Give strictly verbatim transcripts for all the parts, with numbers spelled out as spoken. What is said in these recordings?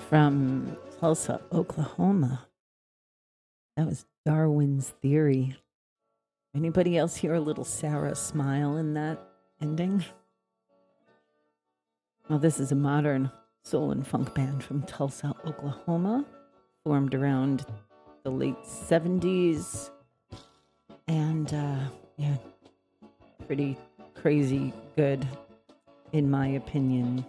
from Tulsa, Oklahoma. That was Darwin's Theory. Anybody else hear a little Sarah smile in that ending? Well, this is a modern soul and funk band from Tulsa, Oklahoma, formed around the late seventies. And, uh, yeah, pretty crazy good, in my opinion.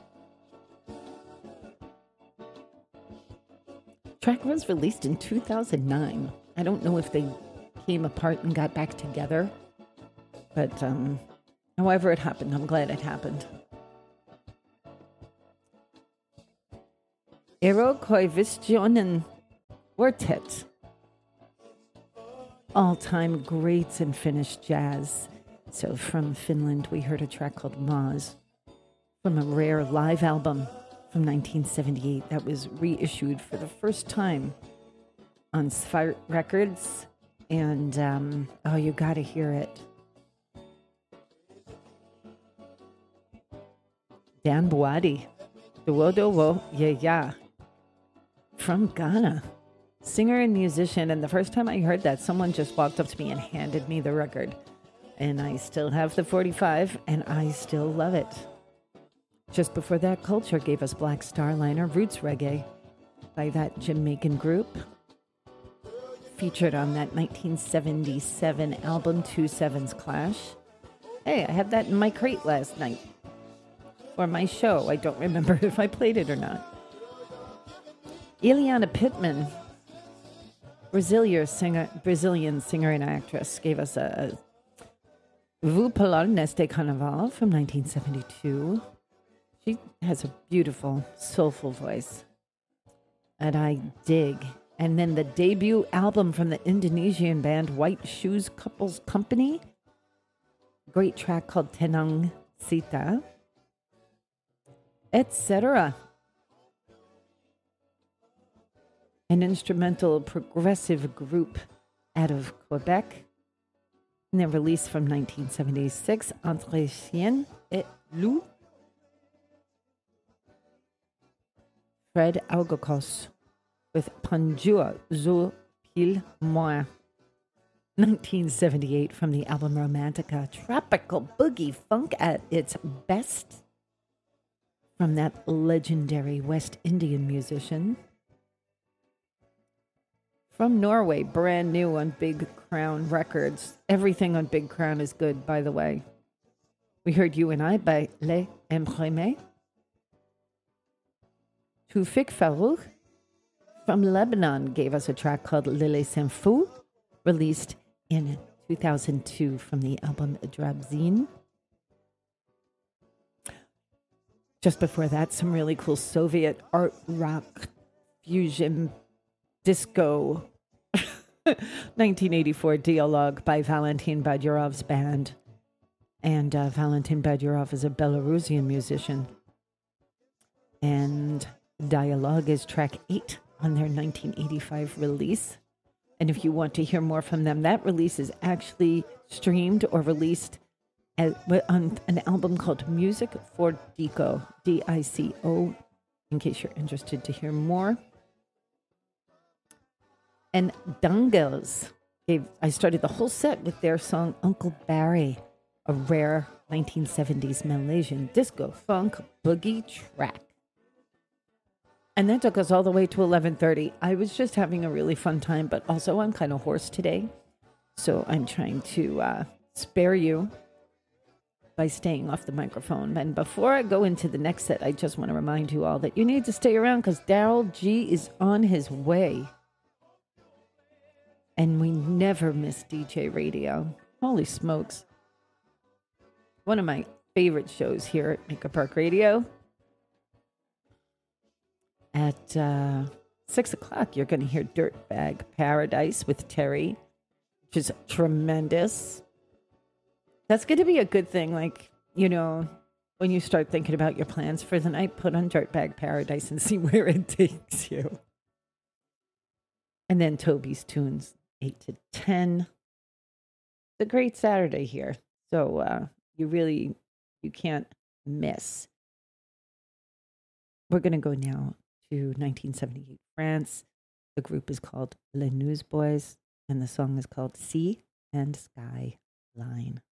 Track was released in two thousand nine. I don't know if they came apart and got back together, but um, however it happened, I'm glad it happened. Eurovisionen Quartet. All-time greats in Finnish jazz. So from Finland, we heard a track called Maz from a rare live album from nineteen seventy-eight that was reissued for the first time on Svart Records. And, um, oh, you got to hear it. Dan Boadi. Duo Duo, yeah, yeah. From Ghana. Singer and musician. And the first time I heard that, someone just walked up to me and handed me the record. And I still have the forty-five, and I still love it. Just before that, Culture gave us Black Starliner, Roots Reggae, by that Jamaican group. Featured on that nineteen seventy-seven album, Two Sevens Clash. Hey, I had that in my crate last night. For my show. I don't remember if I played it or not. Ileana Pittman, Brazilian singer, Brazilian singer and actress, gave us a Vous parlez neste carnaval from nineteen seventy-two. She has a beautiful, soulful voice that I dig. And then the debut album from the Indonesian band White Shoes Couples Company. Great track called Tenang Sita, et cetera. An instrumental progressive group out of Quebec. And they're released from nineteen seventy-six, Entre Chien et Loup. Fred Algocos with Panjua Zo Pil Moi. nineteen seventy-eight from the album Romantica. Tropical boogie funk at its best from that legendary West Indian musician. From Norway, brand new on Big Crown Records. Everything on Big Crown is good, by the way. We heard You and I by Les Imprimés. Tufik Farouk from Lebanon gave us a track called Lele Senfou, released in two thousand two from the album Drabzin. Just before that, some really cool Soviet art rock fusion disco. nineteen eighty-four Dialogue by Valentin Badyurov's band. And uh, Valentin Badyurov is a Belarusian musician. And Dialogue is track eight on their nineteen eighty-five release. And if you want to hear more from them, that release is actually streamed or released as, on an album called Music for Dico, D I C O, in case you're interested to hear more. And Dangles gave, I started the whole set with their song Uncle Barry, a rare nineteen seventies Malaysian disco funk boogie track. And that took us all the way to eleven thirty. I was just having a really fun time, but also I'm kind of hoarse today. So I'm trying to uh, spare you by staying off the microphone. And before I go into the next set, I just want to remind you all that you need to stay around because Daryl G is on his way. And we never miss D J Radio. Holy smokes. One of my favorite shows here at Maker Park Radio. At uh, six o'clock, you're going to hear Dirtbag Paradise with Terry, which is tremendous. That's going to be a good thing. Like, you know, when you start thinking about your plans for the night, put on Dirtbag Paradise and see where it takes you. And then Toby's Tunes, eight to ten. It's a great Saturday here. So uh, you really, you can't miss. We're going to go now to nineteen seventy-eight France. The group is called Les Newsboys, and the song is called Sea and Sky Line.